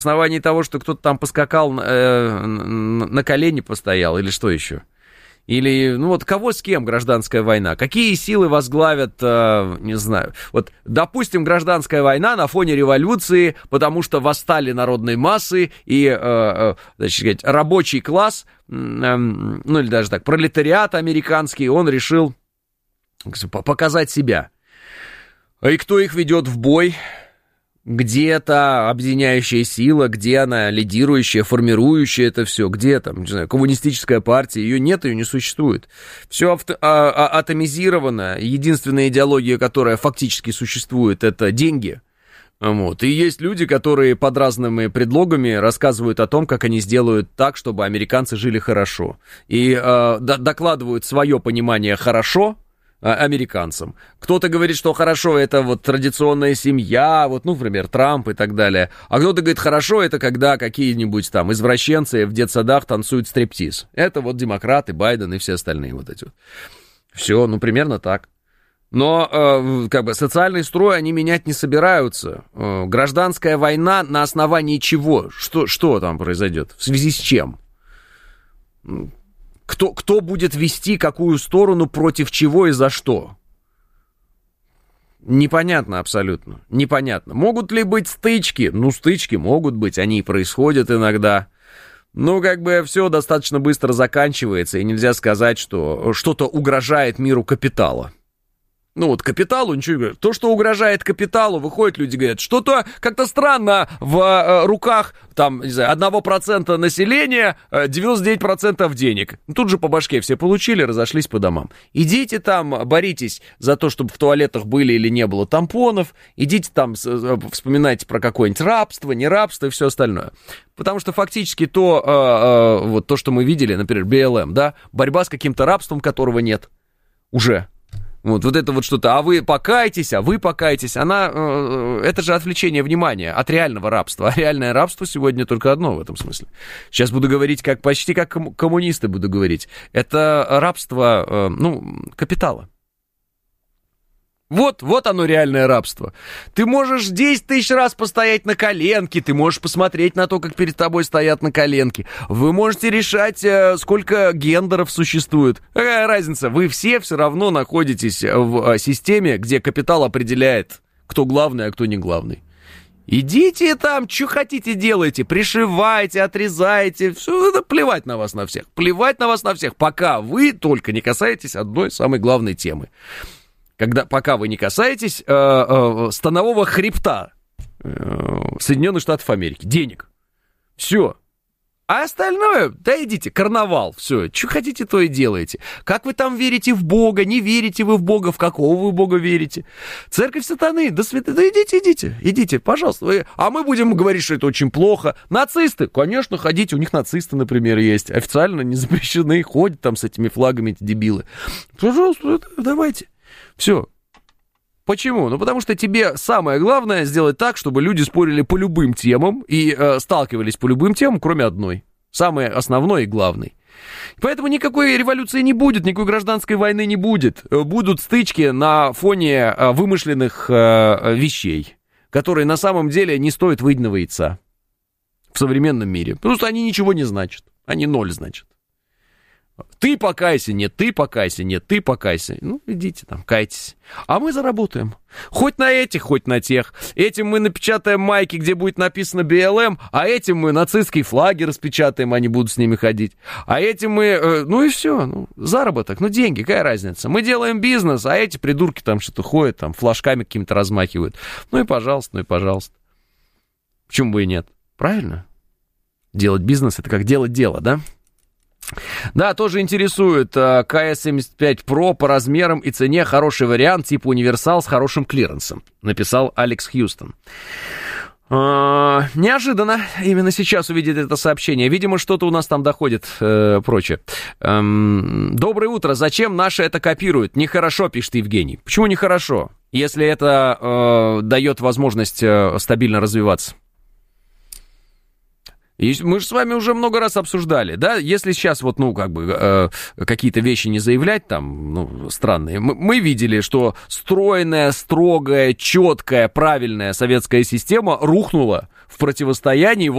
основании того, что кто-то там поскакал, на колени постоял, или что еще? Или, ну вот, кого с кем гражданская война? Какие силы возглавят, не знаю. Вот, допустим, гражданская война на фоне революции, потому что восстали народные массы и, значит сказать, рабочий класс, ну или даже так, пролетариат американский, он решил показать себя. И кто их ведет в бой? Где эта объединяющая сила, где она лидирующая, формирующая это все, где там, не знаю, коммунистическая партия, ее нет, ее не существует. Все атомизировано, единственная идеология, которая фактически существует, это деньги. Вот. И есть люди, которые под разными предлогами рассказывают о том, как они сделают так, чтобы американцы жили хорошо. И докладывают свое понимание «хорошо» американцам. Кто-то говорит, что хорошо, это вот традиционная семья, вот, ну, например, Трамп и так далее. А кто-то говорит, хорошо, это когда какие-нибудь там извращенцы в детсадах танцуют стриптиз. Это вот демократы, Байден и все остальные вот эти вот. Все, ну, примерно так. Но, как бы, социальный строй они менять не собираются. Гражданская война на основании чего? Что там произойдет? В связи с чем? Кто будет вести какую сторону, против чего и за что? Непонятно абсолютно. Непонятно. Могут ли быть стычки? Ну, стычки могут быть, они и происходят иногда. Ну, как бы все достаточно быстро заканчивается, и нельзя сказать, что что-то угрожает миру капитала. Ну вот капиталу ничего не говорят. То, что угрожает капиталу, выходят люди, говорят, что-то как-то странно в руках, там, не знаю, 1% населения, 99% денег. Тут же по башке все получили, разошлись по домам. Идите там, боритесь за то, чтобы в туалетах были или не было тампонов, идите там, вспоминайте про какое-нибудь рабство, не рабство и все остальное. Потому что фактически вот то, что мы видели, например, БЛМ, да, борьба с каким-то рабством, которого нет уже. Вот это вот что-то, а вы покайтесь, это же отвлечение внимания от реального рабства. А реальное рабство сегодня только одно в этом смысле. Сейчас буду говорить почти как коммунисты буду говорить. Это рабство, капитала. Вот оно реальное рабство. Ты можешь 10 тысяч раз постоять на коленке, ты можешь посмотреть на то, как перед тобой стоят на коленке. Вы можете решать, сколько гендеров существует. Какая разница? Вы все равно находитесь в системе, где капитал определяет, кто главный, а кто не главный. Идите там, что хотите делайте, пришивайте, отрезайте, все это плевать на вас на всех. Плевать на вас на всех, пока вы только не касаетесь одной самой главной темы. Пока вы не касаетесь станового хребта Соединенных Штатов Америки, денег. Все. А остальное, да идите, карнавал, все. Что хотите, то и делаете. Как вы там верите в Бога, не верите вы в Бога, в какого вы Бога верите? Церковь сатаны, да идите, пожалуйста. А мы будем говорить, что это очень плохо. Нацисты, конечно, ходите, у них нацисты, например, есть. Официально не запрещены, ходят там с этими флагами эти дебилы. Пожалуйста, давайте. Все. Почему? Ну, потому что тебе самое главное сделать так, чтобы люди спорили по любым темам и сталкивались по любым темам, кроме одной. Самой основной и главной. Поэтому никакой революции не будет, никакой гражданской войны не будет. Будут стычки на фоне вымышленных вещей, которые на самом деле не стоят выеденного яйца в современном мире. Потому что они ничего не значат. Они ноль значат. Ты покайся, нет, ты покайся, нет, ты покайся. Ну, идите там, кайтесь. А мы заработаем. Хоть на этих, хоть на тех. Этим мы напечатаем майки, где будет написано БЛМ, а этим мы нацистские флаги распечатаем, они будут с ними ходить. А этим мы, ну и все, заработок, деньги, какая разница. Мы делаем бизнес, а эти придурки там что-то ходят, там флажками какими-то размахивают. Ну и пожалуйста. Почему бы и нет? Правильно? Делать бизнес — это как делать дело, да? Да, тоже интересует КС-75 Pro по размерам и цене, хороший вариант, типа универсал с хорошим клиренсом, написал Алекс Хьюстон. Неожиданно именно сейчас увидеть это сообщение. Видимо, что-то у нас там доходит, прочее. Доброе утро. Зачем наши это копируют? Нехорошо, пишет Евгений. Почему нехорошо? Если это дает возможность стабильно развиваться. И мы же с вами уже много раз обсуждали, да, если сейчас какие-то вещи не заявлять там, странные, мы видели, что стройная, строгая, четкая, правильная советская система рухнула в противостоянии